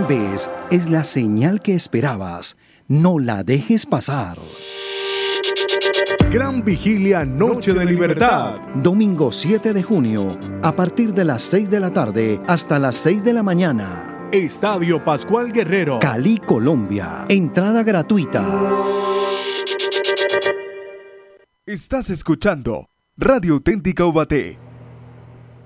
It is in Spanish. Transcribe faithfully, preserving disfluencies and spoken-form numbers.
vez es la señal que esperabas. No la dejes pasar. Gran Vigilia Noche de Libertad. Domingo siete de junio, a partir de las seis de la tarde hasta las seis de la mañana. Estadio Pascual Guerrero, Cali, Colombia. Entrada gratuita. Estás escuchando Radio Auténtica Ubaté.